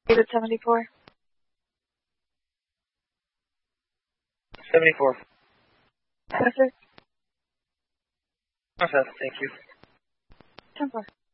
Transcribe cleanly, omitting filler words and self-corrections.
David 74. 74. Yes, sir. Okay, thank you. 10-4.